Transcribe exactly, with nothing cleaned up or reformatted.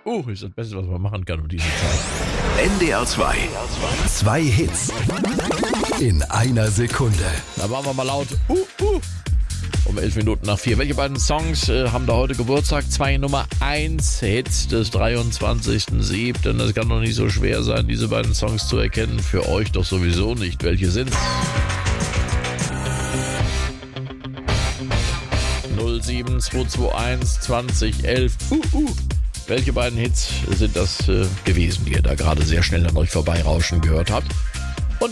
Uh, ist das Beste, was man machen kann um diese Zeit. N D R zwei. Zwei Hits. In einer Sekunde. Da waren wir mal laut. Uh, uh. Um elf Minuten nach vier. Welche beiden Songs äh, haben da heute Geburtstag? Zwei Nummer eins Hits des dreiundzwanzigsten siebten Das kann doch nicht so schwer sein, diese beiden Songs zu erkennen. Für euch doch sowieso nicht. Welche sind's? null sieben zwei zwei eins zwanzig elf Uh, uh. Welche beiden Hits sind das äh, gewesen, die ihr da gerade sehr schnell an euch vorbeirauschen gehört habt?